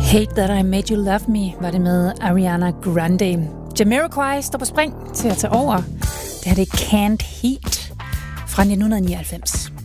Hate That I Made You Love Me var det med Ariana Grande. Jamiroquai står på spring til at tage over. Det her det er Canned Heat fra 1999.